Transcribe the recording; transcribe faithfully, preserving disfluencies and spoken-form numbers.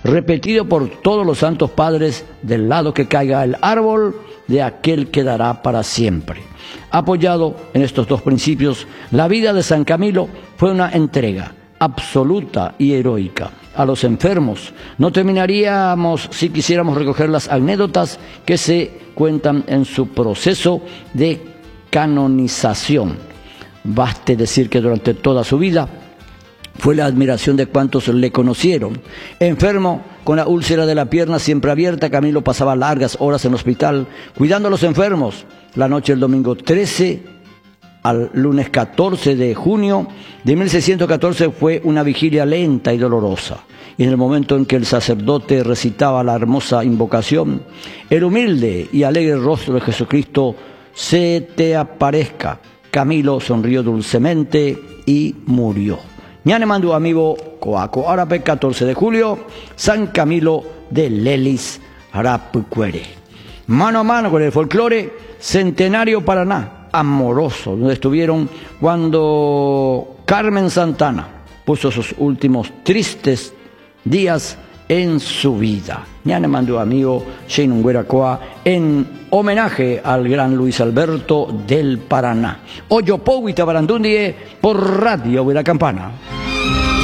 repetido por todos los santos padres: del lado que caiga el árbol, de aquel quedará para siempre. Apoyado en estos dos principios, la vida de San Camilo fue una entrega absoluta y heroica a los enfermos. No terminaríamos si quisiéramos recoger las anécdotas que se cuentan en su proceso de canonización. Baste decir que durante toda su vida fue la admiración de cuantos le conocieron. Enfermo, con la úlcera de la pierna siempre abierta, Camilo pasaba largas horas en el hospital cuidando a los enfermos. La noche del domingo trece al lunes catorce de junio de mil seiscientos catorce fue una vigilia lenta y dolorosa. Y en el momento en que el sacerdote recitaba la hermosa invocación, el humilde y alegre rostro de Jesucristo se te aparezca. Camilo sonrió dulcemente y murió. Ñane mandu amigo Coaco Árape, catorce de julio, San Camilo de Lelis, Arapucuere. Mano a mano con el folclore, Centenario Paraná, amoroso, donde estuvieron cuando Carmen Santana puso sus últimos tristes días en su vida. Ñane mandu amigo Sheinungueracoa en homenaje al gran Luis Alberto del Paraná. Oyopowi Tabarandundie por Radio de la Campana.